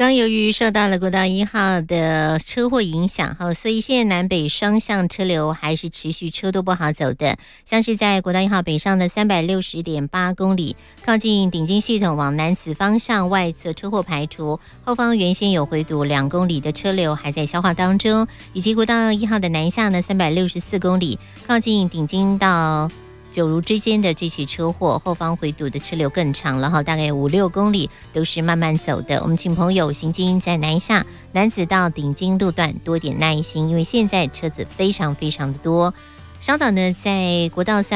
刚由于受到了国道1号的车祸影响，所以现在南北双向车流还是持续车多不好走的。像是在国道1号北上的 360.8 公里，靠近顶金系统往南子方向外侧车祸排除，后方原先有回堵2公里的车流还在消化当中。以及国道1号的南下呢364公里，靠近顶金到九如之间的这起车祸，后方回堵的车流更长了，大概5-6公里都是慢慢走的。我们请朋友行经在南下南子到顶金路段多点耐心，因为现在车子非常非常的多。稍早呢，在国道3